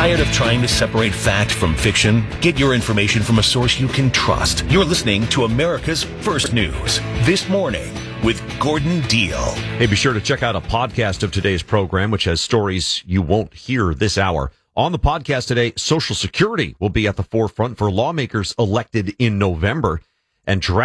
Tired of trying to separate fact from fiction? Get your information from a source you can trust. You're listening to America's First News This Morning with Gordon Deal. Hey, be sure to check out a podcast of today's program, which has stories you won't hear this hour. On the podcast today, Social Security will be at the forefront for lawmakers elected in November, and